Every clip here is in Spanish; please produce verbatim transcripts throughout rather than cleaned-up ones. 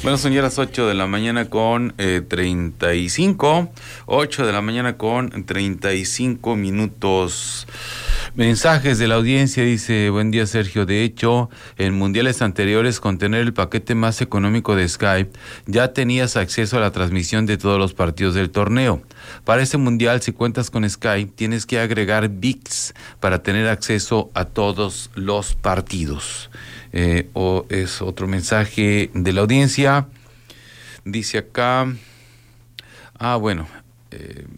Bueno, son ya las ocho de la mañana con eh, treinta y cinco, ocho de la mañana con treinta y cinco minutos. Mensajes de la audiencia, dice, buen día Sergio, de hecho, en mundiales anteriores con tener el paquete más económico de Sky, ya tenías acceso a la transmisión de todos los partidos del torneo. Para este mundial, si cuentas con Sky, tienes que agregar V I X para tener acceso a todos los partidos. Eh, o es otro mensaje de la audiencia, dice acá, ah bueno, eh,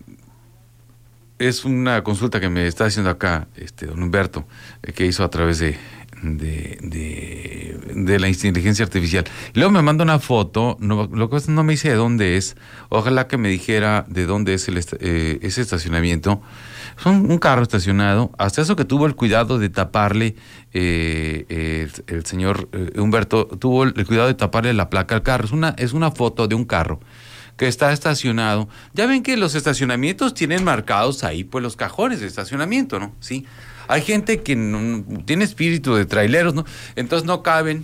es una consulta que me está haciendo acá este don Humberto, eh, que hizo a través de, de, de, de la inteligencia artificial. Y luego me manda una foto, no, lo que no me dice de dónde es, ojalá que me dijera de dónde es el, eh, ese estacionamiento. Es un, un carro estacionado, hasta eso que tuvo el cuidado de taparle, eh, eh, el, el señor eh, Humberto tuvo el, el cuidado de taparle la placa al carro. Es una, es una foto de un carro que está estacionado. Ya ven que los estacionamientos tienen marcados ahí, pues los cajones de estacionamiento, ¿no? Sí. Hay gente que no, tiene espíritu de traileros, ¿no? Entonces no caben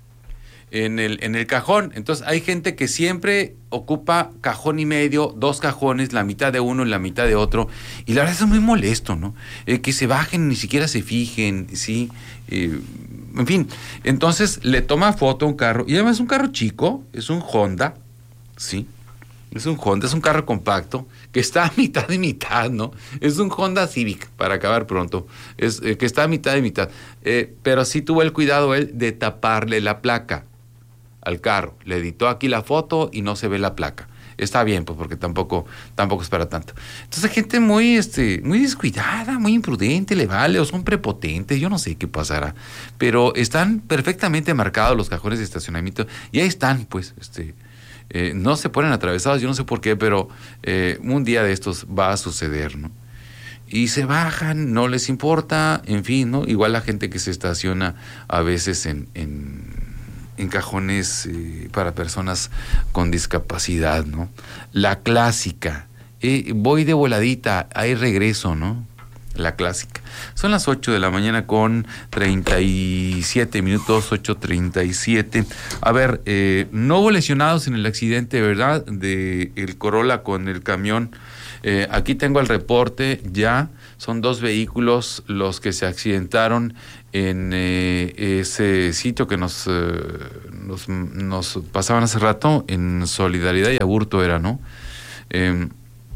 en el, en el cajón. Entonces hay gente que siempre ocupa cajón y medio, dos cajones, la mitad de uno y la mitad de otro. Y la verdad es muy molesto, ¿no? Eh, que se bajen, ni siquiera se fijen, ¿sí? Eh, en fin, entonces le toma foto a un carro. Y además es un carro chico, es un Honda, ¿sí? Es un Honda, es un carro compacto que está a mitad y mitad, ¿no? Es un Honda Civic, para acabar pronto, es eh, que está a mitad y mitad. Eh, pero sí tuvo el cuidado él de taparle la placa al carro. Le editó aquí la foto y no se ve la placa. Está bien, pues, porque tampoco, tampoco es para tanto. Entonces, gente muy, este, muy descuidada, muy imprudente, le vale, o son prepotentes, yo no sé qué pasará. Pero están perfectamente marcados los cajones de estacionamiento y ahí están, pues, este... Eh, no se ponen atravesados, yo no sé por qué, pero eh, un día de estos va a suceder, ¿no? Y se bajan, no les importa, en fin, ¿no? Igual la gente que se estaciona a veces en, en, en cajones eh, para personas con discapacidad, ¿no? La clásica, eh, voy de voladita, ahí regreso, ¿no? La clásica. Son las ocho de la mañana con treinta y siete minutos, ocho treinta y siete. A ver, eh, no hubo lesionados en el accidente, ¿verdad? De el Corolla con el camión. Eh, aquí tengo el reporte ya. Son dos vehículos los que se accidentaron en eh, ese sitio que nos, eh, nos, nos pasaban hace rato, en Solidaridad y Aburto era, ¿no? Eh,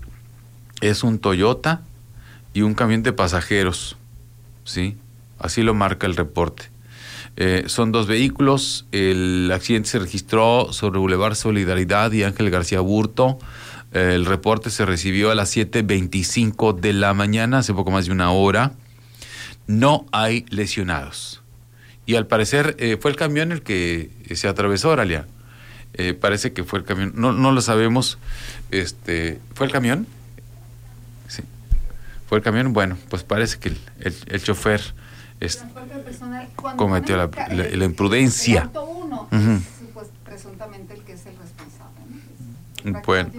es un Toyota y un camión de pasajeros, ¿sí? Así lo marca el reporte. Eh, son dos vehículos. El accidente se registró sobre Boulevard Solidaridad y Ángel García Burto. Eh, el reporte se recibió a las siete veinticinco de la mañana, hace poco más de una hora. No hay lesionados. Y al parecer eh, fue el camión el que se atravesó, Oralia. Eh, parece que fue el camión. No, no lo sabemos. Este, ¿fue el camión? Sí. ¿Fue el camión? Bueno, pues parece que el, el, el chofer es, cometió la, la, la imprudencia. El auto uno uh-huh. es pues, presuntamente el que es el responsable, ¿no? Bueno,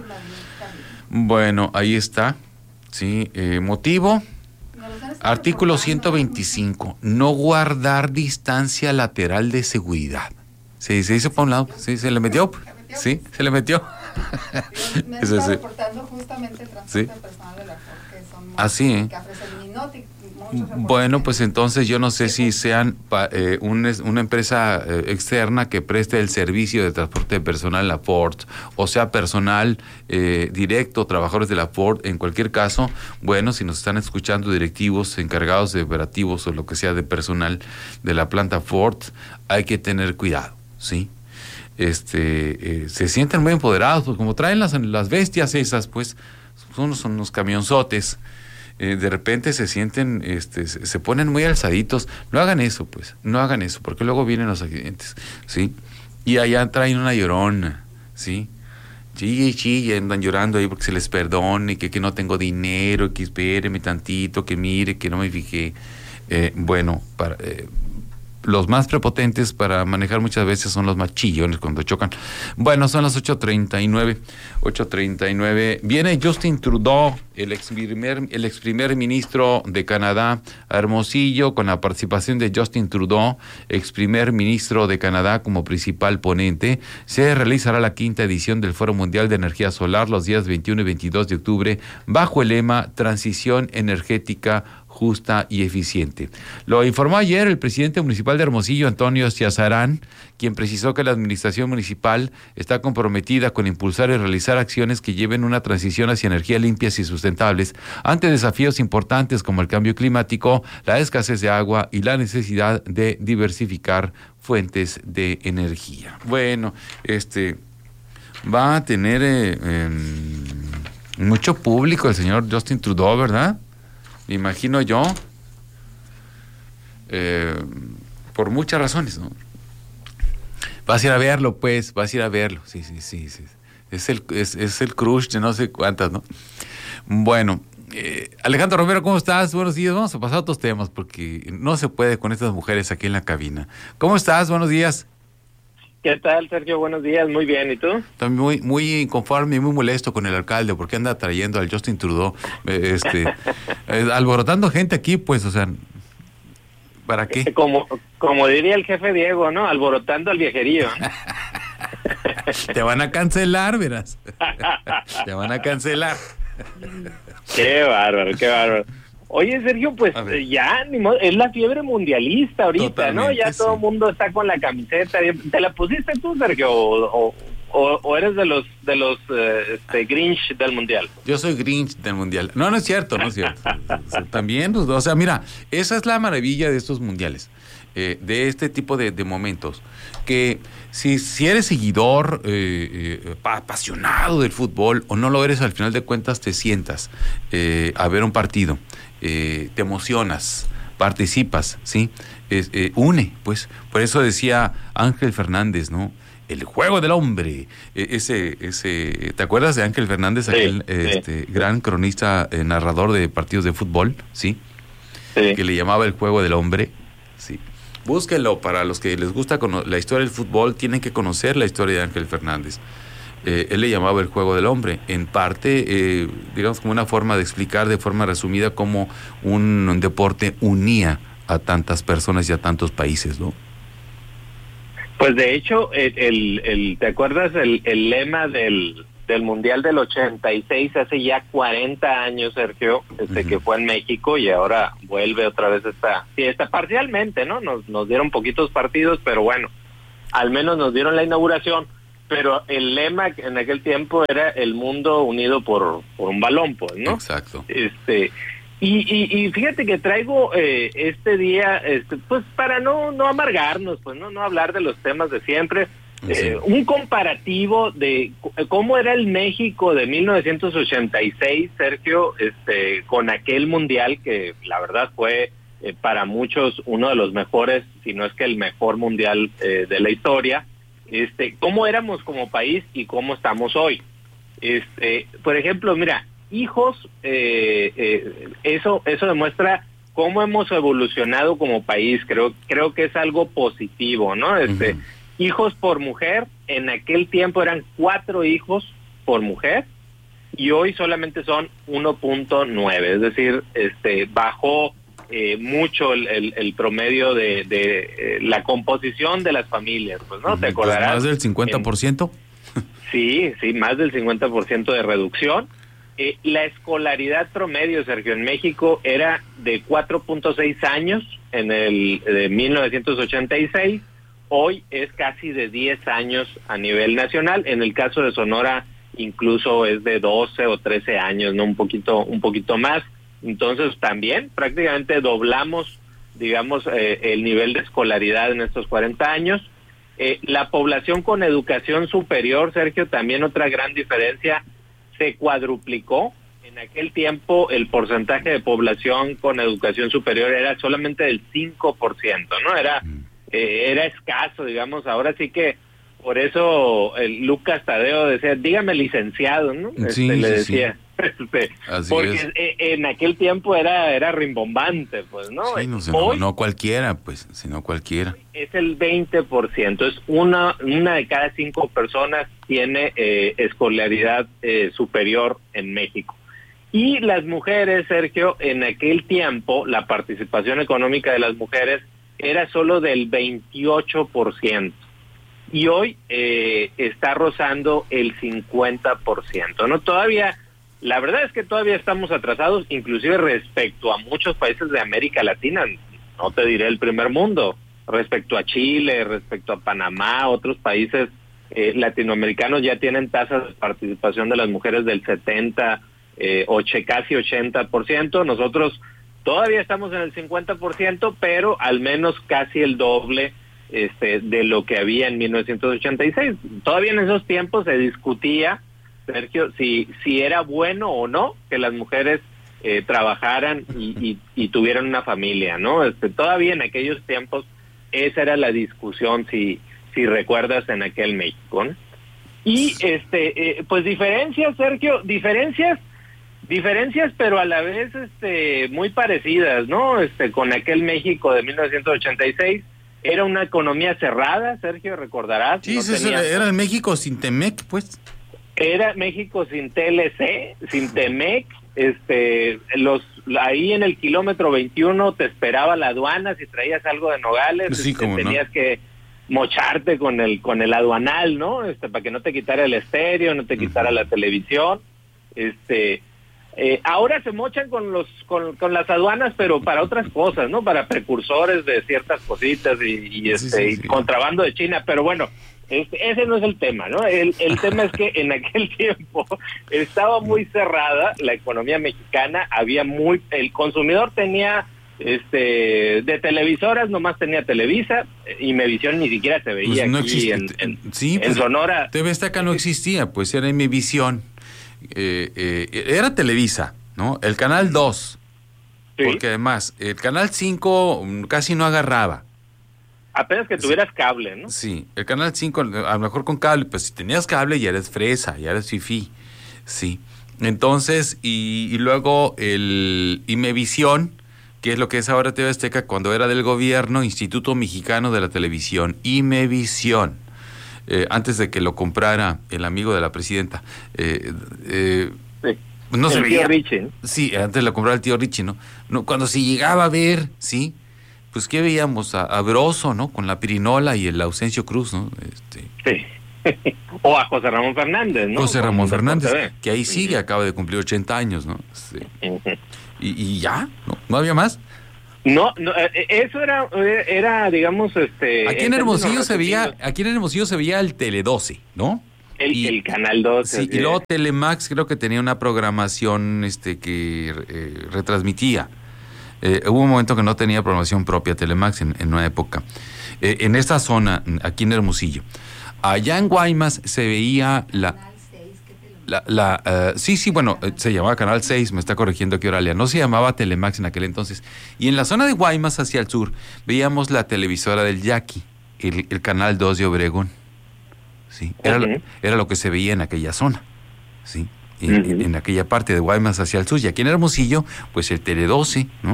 bueno, ahí está. Sí, eh, motivo. Artículo ciento veinticinco. No guardar distancia lateral de seguridad. Sí, se hizo para un lado. Sí, se le metió. Sí, se le metió. Me está sí. reportando justamente el transporte sí. personal de la Ford, que son así, ¿eh? que ofrecen Minoti. Bueno, pues entonces yo no sé si sean pa, eh, un, una empresa eh, externa que preste el servicio de transporte de personal a la Ford, o sea, personal eh, directo, trabajadores de la Ford. En cualquier caso, bueno, si nos están escuchando directivos, encargados de operativos o lo que sea de personal de la planta Ford, hay que tener cuidado, ¿sí? Este, eh, se sienten muy empoderados, pues como traen las, las bestias esas, pues son, son unos camionzotes. Eh, de repente se sienten, este, se, se ponen muy alzaditos. No hagan eso, pues, no hagan eso, porque luego vienen los accidentes, ¿sí? Y allá traen una llorona, ¿sí? Chille y chille, andan llorando ahí porque se les perdone, que, que no tengo dinero, que espéreme tantito, que mire, que no me fijé. Eh, bueno, para, eh, los más prepotentes para manejar muchas veces son los más chillones cuando chocan. Bueno, son las ocho treinta y nueve. ocho treinta y nueve. Viene Justin Trudeau, el ex primer, el ex primer ministro de Canadá, a Hermosillo, con la participación de Justin Trudeau, ex primer ministro de Canadá, como principal ponente. Se realizará la quinta edición del Foro Mundial de Energía Solar los días veintiuno y veintidós de octubre, bajo el lema Transición Energética Justa y Eficiente. Lo informó ayer el presidente municipal de Hermosillo, Antonio Ciazarán, quien precisó que la administración municipal está comprometida con impulsar y realizar acciones que lleven una transición hacia energías limpias y sustentables ante desafíos importantes como el cambio climático, la escasez de agua y la necesidad de diversificar fuentes de energía. Bueno, este va a tener eh, eh, mucho público el señor Justin Trudeau, ¿verdad? Me imagino yo, eh, por muchas razones, ¿no? Vas a ir a verlo, pues, vas a ir a verlo, sí, sí, sí, sí. Es el, es, es el crush de no sé cuántas, ¿no? Bueno, eh, Alejandro Romero, ¿cómo estás? Buenos días, vamos a pasar a otros temas porque no se puede con estas mujeres aquí en la cabina. ¿Cómo estás? Buenos días. ¿Qué tal, Sergio? Buenos días, muy bien, ¿y tú? También muy, muy inconforme y muy molesto con el alcalde, porque anda trayendo al Justin Trudeau, eh, este, eh, alborotando gente aquí, pues, o sea, ¿para qué? Como, como diría el jefe Diego, ¿no? Alborotando al viejerío. Te van a cancelar, verás. Te van a cancelar. Qué bárbaro, qué bárbaro. Oye, Sergio, pues ya ni modo, es la fiebre mundialista ahorita, totalmente, ¿no? Ya sí. Todo el mundo está con la camiseta. ¿Te la pusiste tú, Sergio, o, o, o eres de los de los eh, este, Grinch del Mundial? Yo soy Grinch del Mundial. No, no es cierto, no es cierto. También, o sea, mira, esa es la maravilla de estos mundiales, eh, de este tipo de, de momentos, que si, si eres seguidor eh, eh, apasionado del fútbol o no lo eres, al final de cuentas te sientas eh, a ver un partido. Eh, te emocionas, participas, ¿sí? Es, eh, une, pues. Por eso decía Ángel Fernández, ¿no? El juego del hombre. Eh, ese, ese, ¿te acuerdas de Ángel Fernández, sí, aquel sí. Este, gran cronista, eh, narrador de partidos de fútbol, ¿sí? Sí. Que le llamaba el juego del hombre, sí. Búsquenlo, para los que les gusta cono- la historia del fútbol, tienen que conocer la historia de Ángel Fernández. Eh, él le llamaba el juego del hombre, en parte, eh, digamos, como una forma de explicar de forma resumida cómo un, un deporte unía a tantas personas y a tantos países, ¿no? Pues de hecho, el, el, el ¿te acuerdas el, el lema del, del Mundial del ochenta y seis, hace ya cuarenta años, Sergio, este, uh-huh. que fue en México y ahora vuelve otra vez esta fiesta, parcialmente, ¿no? Nos, nos dieron poquitos partidos, pero bueno, al menos nos dieron la inauguración. Pero el lema en aquel tiempo era el mundo unido por, por un balón, pues, ¿no? Exacto. Este, y, y, y fíjate que traigo eh, este día, este, pues para no no amargarnos, pues no no hablar de los temas de siempre, sí. eh, un comparativo de cómo era el México de mil novecientos ochenta y seis, Sergio, este, con aquel mundial que la verdad fue eh, para muchos uno de los mejores, si no es que el mejor mundial eh, de la historia. Este, cómo éramos como país y cómo estamos hoy. Este, por ejemplo, mira, hijos, eh, eh, eso eso demuestra cómo hemos evolucionado como país. Creo creo que es algo positivo, ¿no? Este, uh-huh. Hijos por mujer, en aquel tiempo eran cuatro hijos por mujer y hoy solamente son uno punto nueve, es decir, este, bajó Eh, mucho el, el, el promedio de, de eh, la composición de las familias, pues, ¿no? ¿Te acordarás? ¿Más del cincuenta por ciento? En, sí, sí, más del cincuenta por ciento de reducción. Eh, la escolaridad promedio, Sergio, en México era de cuatro punto seis años en el de mil novecientos ochenta y seis, hoy es casi de diez años a nivel nacional. En el caso de Sonora incluso es de doce o trece años, ¿no? Un poquito, un poquito más. Entonces también prácticamente doblamos, digamos, eh, el nivel de escolaridad en estos cuarenta años. Eh, la población con educación superior, Sergio, también otra gran diferencia, se cuadruplicó. En aquel tiempo el porcentaje de población con educación superior era solamente del cinco por ciento, ¿no? Era, eh, era escaso, digamos. Ahora sí que por eso el Lucas Tadeo decía, dígame licenciado, ¿no? Sí, este, le sí, decía. sí. este, Así porque es. en aquel tiempo era era rimbombante, pues, ¿no? Sí, no, sé, Hoy, no, no cualquiera, pues, sino cualquiera. es el veinte por ciento, es una, una de cada cinco personas tiene eh, escolaridad eh, superior en México. Y las mujeres, Sergio, en aquel tiempo la participación económica de las mujeres era solo del veintiocho por ciento. Y hoy eh, está rozando el cincuenta por ciento, ¿no? Todavía, la verdad es que todavía estamos atrasados, inclusive respecto a muchos países de América Latina, no te diré el primer mundo, respecto a Chile, respecto a Panamá, otros países eh, latinoamericanos ya tienen tasas de participación de las mujeres del setenta, eh, oche, casi ochenta por ciento. Nosotros todavía estamos en el cincuenta por ciento, pero al menos casi el doble Este, de lo que había en mil novecientos ochenta y seis. Todavía en esos tiempos se discutía, Sergio, si si era bueno o no que las mujeres eh, trabajaran y, y, y tuvieran una familia, ¿no? Este, todavía en aquellos tiempos esa era la discusión, si si recuerdas, en aquel México, ¿no? Y este eh, pues diferencias, Sergio, diferencias diferencias pero a la vez este muy parecidas, ¿no? Este, con aquel México de mil novecientos ochenta y seis. Era una economía cerrada, Sergio, recordarás. Sí, no eso tenía... era el México sin Temec, pues. Era México sin T L C, sin Temec, este, los, ahí en el kilómetro veintiuno te esperaba la aduana si traías algo de Nogales, Sí, este, cómo no. tenías que mocharte con el con el aduanal, ¿no? Este, para que no te quitara el estéreo, no te quitara uh-huh. la televisión, este... Eh, ahora se mochan con los con, con las aduanas, pero para otras cosas, ¿no? Para precursores de ciertas cositas y, y este sí, sí, sí. y contrabando de China, pero bueno, este, ese no es el tema, ¿no? El, el tema es que en aquel tiempo estaba muy cerrada la economía mexicana, había muy el consumidor tenía este de televisoras nomás tenía Televisa, Imevisión ni siquiera se veía pues no aquí en, en, sí, en pues Sonora. T V Azteca no existía, pues era Imevisión. Eh, eh, era Televisa, ¿no? El Canal dos, sí. Porque además el Canal cinco casi no agarraba. Apenas que tuvieras sí. cable, ¿no? Sí, el Canal cinco, a lo mejor con cable, pues si tenías cable ya eres fresa, ya eres fifí, sí. Entonces, y, y luego el Imevisión, que es lo que es ahora T V Azteca, cuando era del gobierno, Instituto Mexicano de la Televisión, Imevisión. Eh, antes de que lo comprara el amigo de la presidenta, eh, eh, sí. no el se veía. Tío Richie, ¿no? Sí, antes lo compraba el tío Richie, ¿no? no cuando se llegaba a ver, sí, pues ¿qué veíamos? A, a Broso, ¿no? Con la pirinola y el Ausencio Cruz, ¿no? Este... Sí. O a José Ramón Fernández, ¿no? José Ramón Con Fernández, que ahí sigue, uh-huh. acaba de cumplir ochenta años, ¿no? Sí. Uh-huh. y, y ya, ¿no? ¿No había más? No, no, eso era, era, digamos, este... Aquí en Hermosillo se veía, aquí en Hermosillo se veía el Tele doce, ¿no? El, y, el Canal doce. Sí, y luego Telemax creo que tenía una programación este que eh, retransmitía. Eh, hubo un momento que no tenía programación propia Telemax en, en una época. Eh, en esta zona, aquí en Hermosillo. Allá en Guaymas se veía la... La, la, uh, sí, sí, bueno, eh, se llamaba Canal seis, me está corrigiendo aquí Oralia, no se llamaba Telemax en aquel entonces. Y en la zona de Guaymas hacia el sur veíamos la televisora del Yaqui, el, el Canal dos de Obregón. Sí, era, uh-huh. lo, era lo que se veía en aquella zona, sí, en, uh-huh. en aquella parte de Guaymas hacia el sur. Y aquí en Hermosillo, pues el Tele doce, ¿no?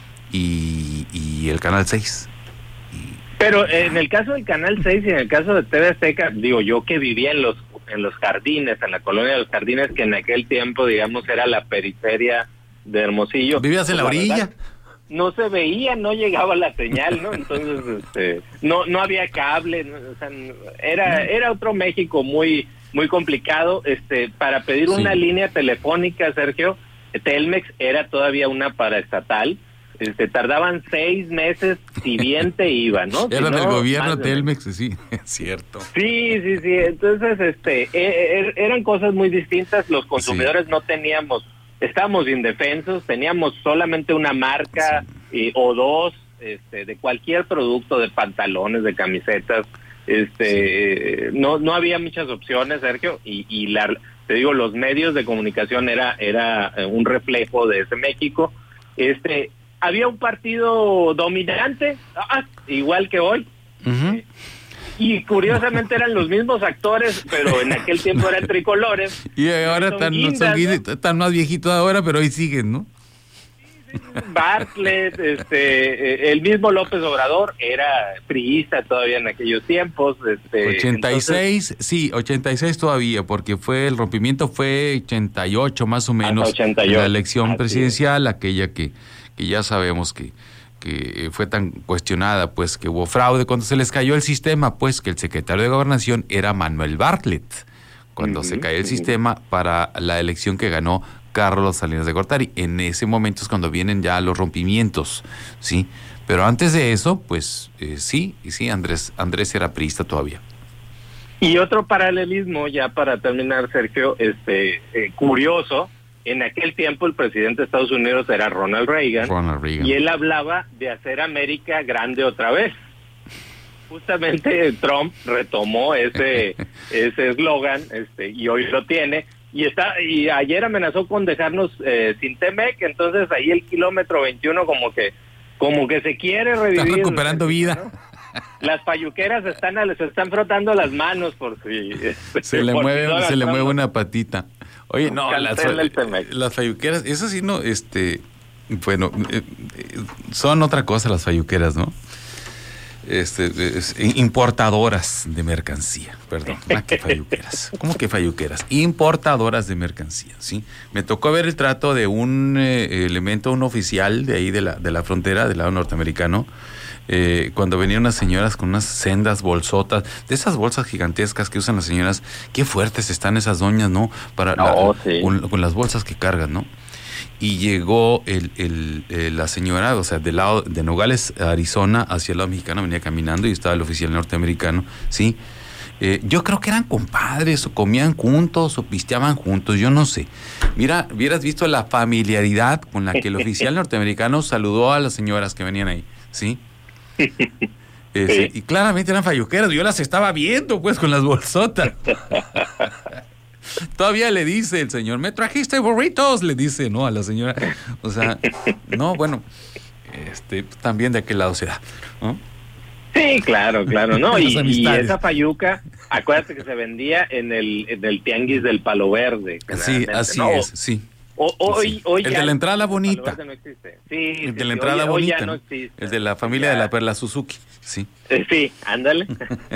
Y, y el Canal seis. Y... Pero en el caso del Canal seis y en el caso de T V Azteca, digo, yo que vivía en los en los jardines, en la colonia de los jardines, que en aquel tiempo, digamos, era la periferia de Hermosillo. ¿Vivías en la orilla? Verdad, no se veía, no llegaba la señal, ¿no? Entonces, este, no no había cable, ¿no? O sea, era era otro México muy muy complicado. Este, para pedir sí. una línea telefónica, Sergio, Telmex era todavía una paraestatal. Este, tardaban seis meses, si bien te iba, ¿no? Era si del no, gobierno Telmex, sí, es cierto. Sí, sí, sí, entonces, este, er, eran cosas muy distintas, los consumidores sí. no teníamos, estábamos indefensos, teníamos solamente una marca sí. eh, o dos, este, de cualquier producto, de pantalones, de camisetas, este, sí. no, no había muchas opciones, Sergio, y, y la, te digo, los medios de comunicación era, era un reflejo de ese México, este, había un partido dominante, ah, igual que hoy. Uh-huh. Y curiosamente eran los mismos actores, pero en aquel tiempo eran tricolores. Y ahora están, guindas, ¿no? Están más viejitos ahora, pero hoy siguen, ¿no? Bartlett, este, el mismo López Obrador era priista todavía en aquellos tiempos. Este, ochenta y seis, entonces, sí, ochenta y seis todavía, porque fue el rompimiento fue ochenta y ocho más o menos, ochenta y ocho, la elección así presidencial, es. aquella que, que ya sabemos que, que fue tan cuestionada, pues que hubo fraude cuando se les cayó el sistema, pues que el secretario de Gobernación era Manuel Bartlett, cuando uh-huh, se cayó el uh-huh. sistema para la elección que ganó Carlos Salinas de Gortari. En ese momento es cuando vienen ya los rompimientos, ¿sí? Pero antes de eso, pues eh, sí, y sí, Andrés, Andrés era priista todavía. Y otro paralelismo, ya para terminar, Sergio, este eh, curioso, en aquel tiempo el presidente de Estados Unidos era Ronald Reagan, Ronald Reagan. y él hablaba de hacer América grande otra vez. Justamente Trump retomó ese ese eslogan, este, y hoy lo tiene. Y está y ayer amenazó con dejarnos eh, sin Temec, entonces ahí el kilómetro veintiuno como que como que se quiere revivir. Está recuperando vida. ¿No? Las payuqueras están se están frotando las manos por si se le mueve se le mueve una patita. Oye, no, las, las fayuqueras, eso sí no, este, bueno, eh, son otra cosa las fayuqueras, ¿no? Este, es, importadoras de mercancía, perdón, ¿no? que fayuqueras, ¿cómo que fayuqueras? Importadoras de mercancía, ¿sí? Me tocó ver el trato de un eh, elemento, un oficial de ahí de la, de la frontera, del lado norteamericano, eh, cuando venían unas señoras con unas sendas bolsotas, de esas bolsas gigantescas que usan las señoras, qué fuertes están esas doñas, ¿no? Para no, la, sí. con, con las bolsas que cargan, ¿no? Y llegó el, el, el, la señora, o sea, del lado de Nogales, Arizona, hacia el lado mexicano, venía caminando y estaba el oficial norteamericano, ¿sí? Eh, yo creo que eran compadres, o comían juntos, o pisteaban juntos, yo no sé. Mira, hubieras visto la familiaridad con la que el oficial norteamericano saludó a las señoras que venían ahí, ¿sí? Eh, sí. Y claramente eran fayuqueras, yo las estaba viendo, pues, con las bolsotas. Todavía le dice el señor, ¿me trajiste burritos? Le dice, ¿no? A la señora. O sea, no, bueno, este, también de aquel lado se da, ¿no? Sí, claro, claro, ¿no? Y, y esa fayuca, acuérdate que se vendía en el, en el tianguis del Palo Verde. Sí, así ¿no? es, sí. O, hoy, sí. hoy el de la entrada bonita. No existe. Sí, el sí, de la sí, entrada hoy, bonita, hoy ya ¿no? no existe. El de la familia ya. de la Perla Suzuki, sí. Eh, sí, ándale.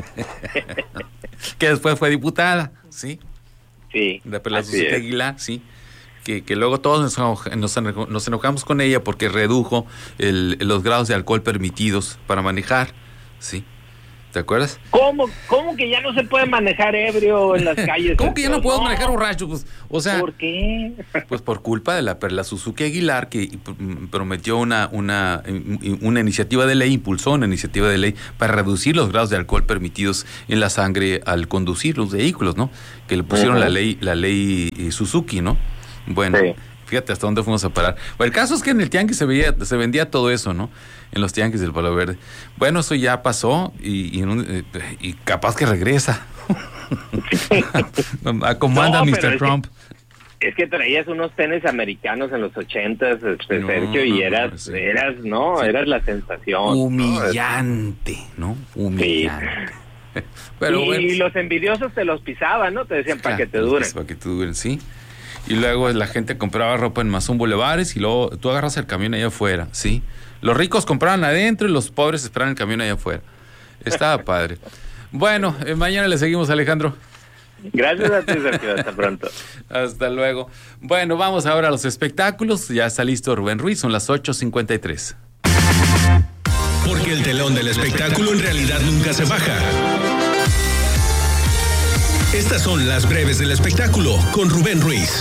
Que después fue diputada, sí. Sí. De Perla Suzuki es. Aguilar, sí. Que, que luego todos nos, nos, nos enojamos con ella porque redujo el, los grados de alcohol permitidos para manejar, sí. ¿Te acuerdas? ¿Cómo, ¿Cómo que ya no se puede manejar ebrio en las calles? ¿Cómo que ya no puedo no. manejar borracho? Pues, o sea, ¿por qué? Pues por culpa de la Perla Suzuki Aguilar, que prometió una, una, una iniciativa de ley, impulsó una iniciativa de ley para reducir los grados de alcohol permitidos en la sangre al conducir los vehículos, ¿no? Que le pusieron uh-huh. la ley, la ley Suzuki, ¿no? Bueno, sí. Fíjate hasta dónde fuimos a parar. Bueno, el caso es que en el tianguis se veía, se vendía todo eso, ¿no? En los tianguis del Palo Verde. Bueno, eso ya pasó y, y, en y capaz que regresa. Comanda no, mister Trump. Es que, es que traías unos tenis americanos en los ochentas, este, no, Sergio, y eras, no, sí. eras, no, sí. eras la sensación. Humillante, ¿no? Humillante. Sí. Pero, y, bueno, y los envidiosos te los pisaban, ¿no? Te decían, para que te duren. Para que te duren, sí. Y luego la gente compraba ropa en Mazón Bulevares y luego tú agarras el camión allá afuera, ¿sí? Los ricos compraban adentro y los pobres esperaban el camión allá afuera. Estaba padre. Bueno, eh, mañana le seguimos, Alejandro. Gracias a ti, Sergio. Hasta pronto. Hasta luego. Bueno, vamos ahora a los espectáculos. Ya está listo Rubén Ruiz, son las ocho cincuenta y tres. Porque el telón del espectáculo en realidad nunca se baja. Estas son las breves del espectáculo con Rubén Ruiz.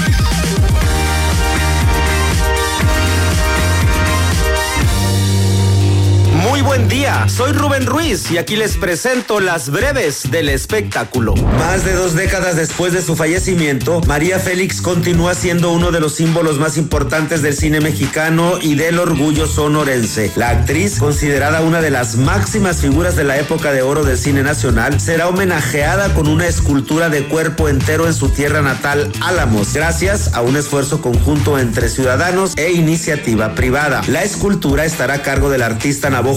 Muy buen día, soy Rubén Ruiz y aquí les presento las breves del espectáculo. Más de dos décadas después de su fallecimiento, María Félix continúa siendo uno de los símbolos más importantes del cine mexicano y del orgullo sonorense. La actriz, considerada una de las máximas figuras de la época de oro del cine nacional, será homenajeada con una escultura de cuerpo entero en su tierra natal, Álamos, gracias a un esfuerzo conjunto entre ciudadanos e iniciativa privada. La escultura estará a cargo del artista navajo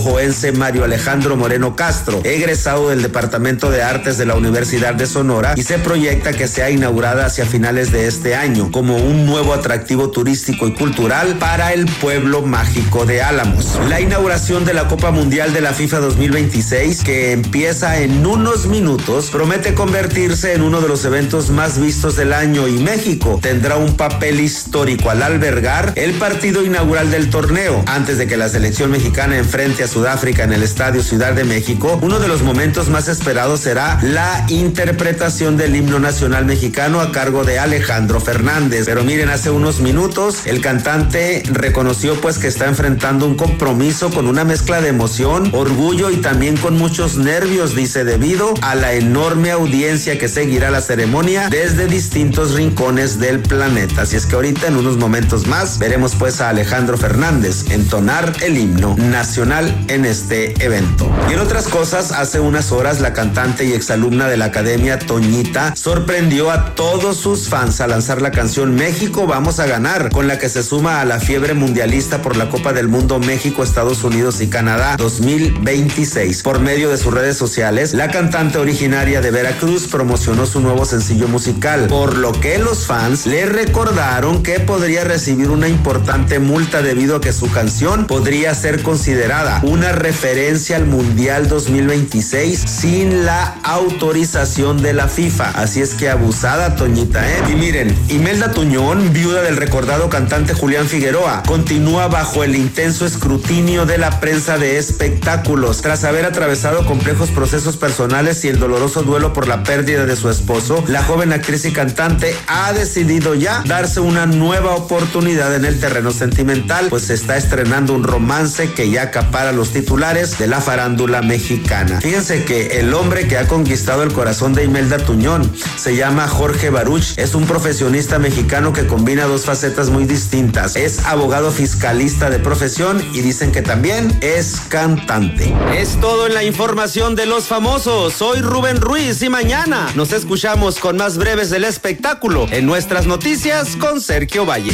joense Mario Alejandro Moreno Castro, egresado del Departamento de Artes de la Universidad de Sonora, y se proyecta que sea inaugurada hacia finales de este año como un nuevo atractivo turístico y cultural para el pueblo mágico de Álamos. La inauguración de la Copa Mundial de la FIFA dos mil veintiséis, que empieza en unos minutos, promete convertirse en uno de los eventos más vistos del año, y México tendrá un papel histórico al albergar el partido inaugural del torneo. Antes de que la selección mexicana enfrente a Sudáfrica en el Estadio Ciudad de México, uno de los momentos más esperados será la interpretación del himno nacional mexicano a cargo de Alejandro Fernández. Pero miren, hace unos minutos el cantante reconoció pues que está enfrentando un compromiso con una mezcla de emoción, orgullo y también con muchos nervios, dice, debido a la enorme audiencia que seguirá la ceremonia desde distintos rincones del planeta. Así es que ahorita en unos momentos más veremos pues a Alejandro Fernández entonar el himno nacional en este evento. Y en otras cosas, hace unas horas la cantante y exalumna de la Academia Toñita sorprendió a todos sus fans a lanzar la canción México Vamos a Ganar, con la que se suma a la fiebre mundialista por la Copa del Mundo México, Estados Unidos y Canadá dos mil veintiséis. Por medio de sus redes sociales, la cantante originaria de Veracruz promocionó su nuevo sencillo musical, por lo que los fans le recordaron que podría recibir una importante multa debido a que su canción podría ser considerada una referencia al Mundial dos mil veintiséis sin la autorización de la FIFA. Así es que abusada Toñita, ¿eh? Y miren, Imelda Tuñón, viuda del recordado cantante Julián Figueroa, continúa bajo el intenso escrutinio de la prensa de espectáculos. Tras haber atravesado complejos procesos personales y el doloroso duelo por la pérdida de su esposo, la joven actriz y cantante ha decidido ya darse una nueva oportunidad en el terreno sentimental, pues se está estrenando un romance que ya acapara los titulares de la farándula mexicana. Fíjense que el hombre que ha conquistado el corazón de Imelda Tuñón se llama Jorge Baruch, es un profesionista mexicano que combina dos facetas muy distintas. Es abogado fiscalista de profesión y dicen que también es cantante. Es todo en la información de los famosos. Soy Rubén Ruiz y mañana nos escuchamos con más breves del espectáculo en nuestras noticias con Sergio Valle.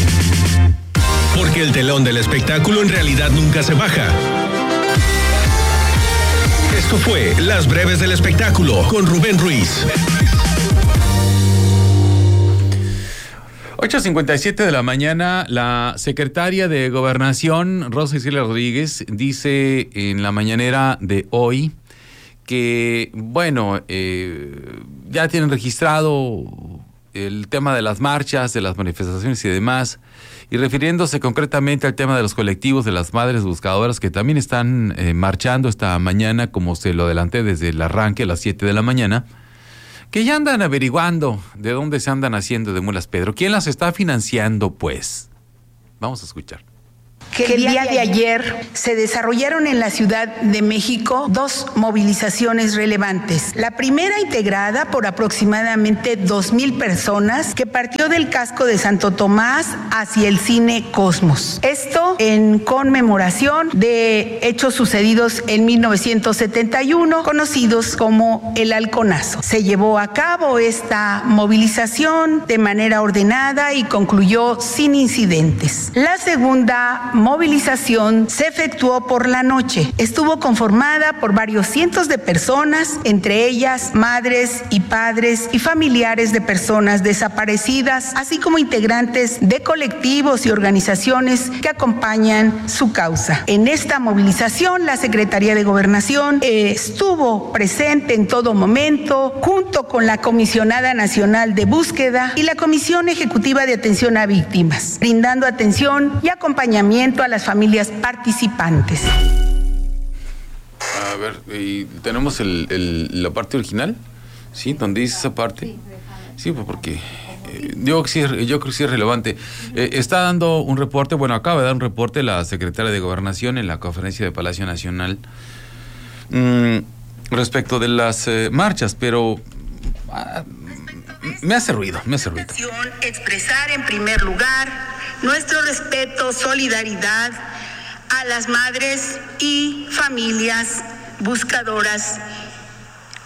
Porque el telón del espectáculo en realidad nunca se baja. Esto fue Las Breves del Espectáculo con Rubén Ruiz. ocho cincuenta y siete de la mañana, la secretaria de Gobernación, Rosa Isela Rodríguez, dice en la mañanera de hoy que, bueno, eh, ya tienen registrado el tema de las marchas, de las manifestaciones y demás, y refiriéndose concretamente al tema de los colectivos de las madres buscadoras que también están eh, marchando esta mañana, como se lo adelanté desde el arranque a las siete de la mañana, que ya andan averiguando de dónde se andan haciendo de mulas Pedro. ¿Quién las está financiando, pues? Vamos a escuchar. Que el día de ayer se desarrollaron en la Ciudad de México dos movilizaciones relevantes. La primera, integrada por aproximadamente dos mil personas, que partió del casco de Santo Tomás hacia el Cine Cosmos. Esto en conmemoración de hechos sucedidos en mil novecientos setenta y uno, conocidos como el Halconazo. Se llevó a cabo esta movilización de manera ordenada y concluyó sin incidentes. La segunda movilización se efectuó por la noche. Estuvo conformada por varios cientos de personas, entre ellas madres y padres y familiares de personas desaparecidas, así como integrantes de colectivos y organizaciones que acompañan su causa. En esta movilización, la Secretaría de Gobernación eh, estuvo presente en todo momento, junto con la Comisionada Nacional de Búsqueda y la Comisión Ejecutiva de Atención a Víctimas, brindando atención y acompañamiento a las familias participantes. A ver, ¿y tenemos el, el, la parte original? ¿Sí? ¿Dónde dice esa parte? Sí, pues porque eh, yo, sí, yo creo que sí es relevante. Eh, está dando un reporte, bueno, acaba de dar un reporte la secretaria de Gobernación en la conferencia de Palacio Nacional mmm, respecto de las eh, marchas, pero ah, me hace ruido, me hace ruido. Expresar en primer lugar nuestro respeto, solidaridad a las madres y familias buscadoras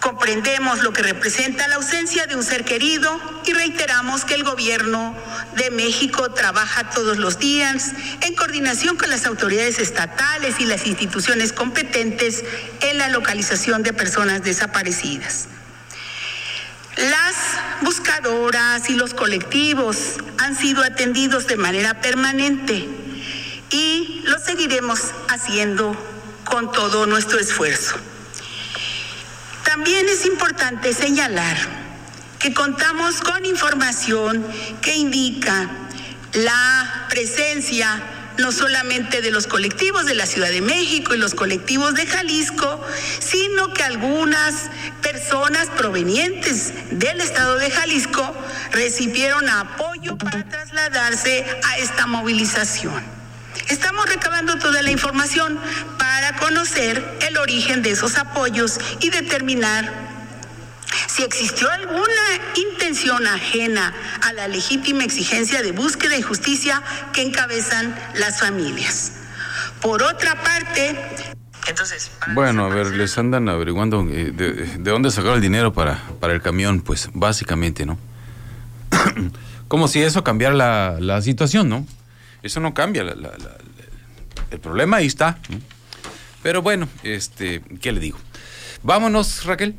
Comprendemos lo que representa la ausencia de un ser querido y reiteramos que el gobierno de México trabaja todos los días en coordinación con las autoridades estatales y las instituciones competentes en la localización de personas desaparecidas. Las buscadoras y los colectivos han sido atendidos de manera permanente y lo seguiremos haciendo con todo nuestro esfuerzo. También es importante señalar que contamos con información que indica la presencia no solamente de los colectivos de la Ciudad de México y los colectivos de Jalisco, sino que algunas personas provenientes del estado de Jalisco recibieron apoyo para trasladarse a esta movilización. Estamos recabando toda la información para conocer el origen de esos apoyos y determinar si existió alguna intención ajena a la legítima exigencia de búsqueda y justicia que encabezan las familias. Por otra parte, entonces... Bueno, a ver, les andan averiguando eh, de, de dónde sacaron el dinero para, para el camión, pues básicamente, ¿no? Como si eso cambiara la, la situación, ¿no? Eso no cambia, la, la, la, el problema ahí está, ¿no? Pero bueno, este, ¿qué le digo? Vámonos, Raquel.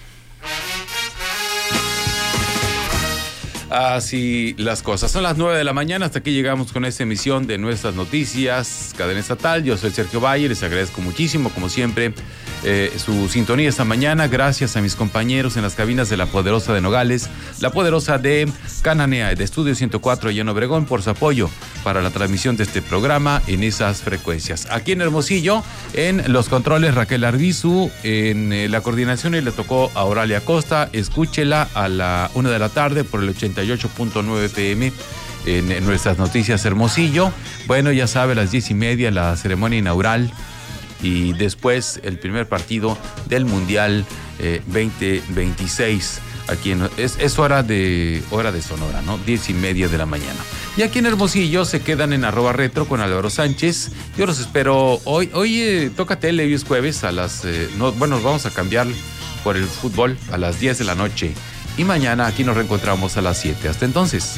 Así las cosas. Son las nueve de la mañana. Hasta aquí llegamos con esta emisión de nuestras noticias, Cadena Estatal. Yo soy Sergio Valle. Les agradezco muchísimo, como siempre, eh, su sintonía esta mañana. Gracias a mis compañeros en las cabinas de La Poderosa de Nogales, La Poderosa de Cananea, de Estudio ciento cuatro allá en Obregón, por su apoyo para la transmisión de este programa en esas frecuencias. Aquí en Hermosillo, en los controles, Raquel Arbizu, en eh, la coordinación, y le tocó a Oralia Costa. Escúchela a la una de la tarde por el ochenta y ocho punto nueve P M en, en nuestras noticias Hermosillo. Bueno, ya sabe, a las diez y media la ceremonia inaugural y después el primer partido del Mundial eh, veinte veintiséis. Aquí en, es, es hora de hora de Sonora, ¿no? Diez y media de la mañana. Y aquí en Hermosillo se quedan en arroba retro con Álvaro Sánchez. Yo los espero hoy. Hoy eh, toca tele, hoy es jueves a las... Eh, no, bueno, vamos a cambiar por el fútbol a las diez de la noche. Y mañana aquí nos reencontramos a las siete. Hasta entonces.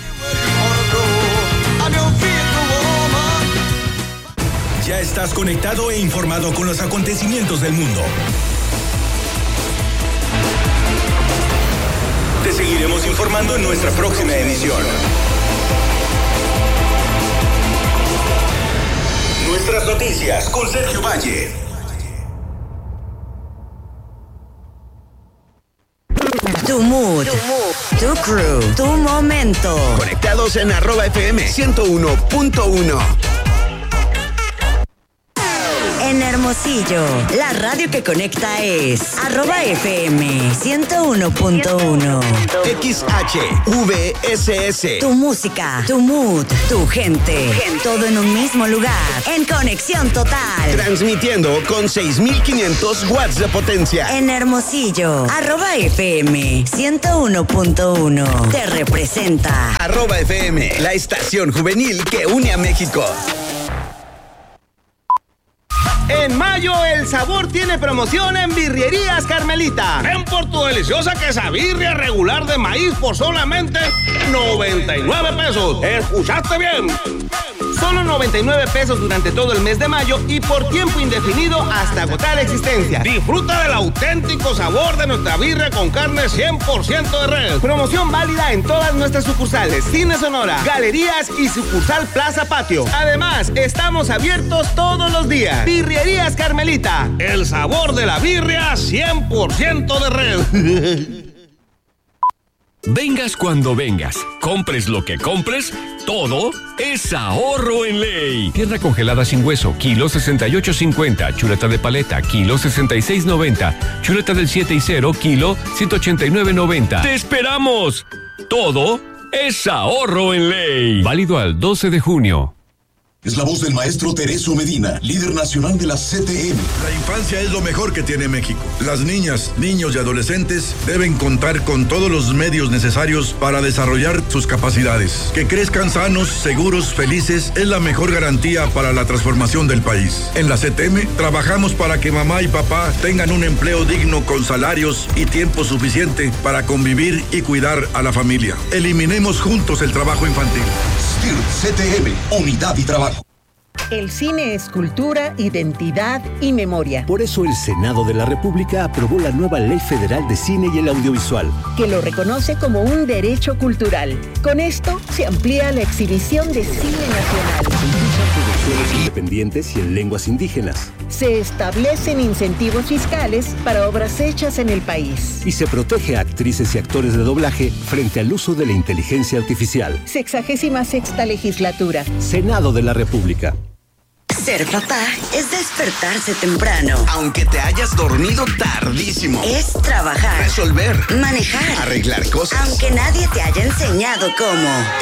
Ya estás conectado e informado con los acontecimientos del mundo. Te seguiremos informando en nuestra próxima emisión. Nuestras noticias con Sergio Valle. Tu mood, tu crew, tu momento. Conectados en arroba F M ciento uno punto uno. En Hermosillo, la radio que conecta es arroba F M ciento uno punto uno. X H V S S. Tu música, tu mood, tu gente, todo en un mismo lugar, en conexión total. Transmitiendo con seis mil quinientos watts de potencia. En Hermosillo, arroba F M ciento uno punto uno. Te representa. Arroba F M, la estación juvenil que une a México. En mayo, el sabor tiene promoción en Birrerías Carmelita. Ven por tu deliciosa quesabirria regular de maíz por solamente noventa y nueve pesos. ¿Escuchaste bien? Solo noventa y nueve pesos durante todo el mes de mayo y por tiempo indefinido hasta agotar existencia. Disfruta del auténtico sabor de nuestra birria con carne cien por ciento de res. Promoción válida en todas nuestras sucursales, Cine Sonora, Galerías y sucursal Plaza Patio. Además, estamos abiertos todos los días. Birrerías Carmelita. El sabor de la birria cien por ciento de res. Vengas cuando vengas, compres lo que compres, todo es ahorro en ley. Tierra congelada sin hueso, kilo sesenta y ocho cincuenta. Chuleta de paleta, kilo sesenta y seis noventa. Chuleta del siete y cero, kilo ciento ochenta y nueve noventa. ¡Te esperamos! Todo es ahorro en ley. Válido al doce de junio. Es la voz del maestro Tereso Medina, líder nacional de la C T M. La infancia es lo mejor que tiene México. Las niñas, niños y adolescentes deben contar con todos los medios necesarios para desarrollar sus capacidades. Que crezcan sanos, seguros, felices es la mejor garantía para la transformación del país. En la C T M trabajamos para que mamá y papá tengan un empleo digno con salarios y tiempo suficiente para convivir y cuidar a la familia. Eliminemos juntos el trabajo infantil. S T I R C T M, unidad y trabajo. El cine es cultura, identidad y memoria. Por eso el Senado de la República aprobó la nueva Ley Federal de Cine y el Audiovisual, que lo reconoce como un derecho cultural. Con esto se amplía la exhibición de cine nacional. Se impulsan producciones independientes y en lenguas indígenas. Se establecen incentivos fiscales para obras hechas en el país. Y se protege a actrices y actores de doblaje frente al uso de la inteligencia artificial. Sexagésima sexta legislatura. Senado de la República. Ser papá es despertarse temprano. Aunque te hayas dormido tardísimo. Es trabajar. Resolver. Manejar. Arreglar cosas. Aunque nadie te haya enseñado cómo.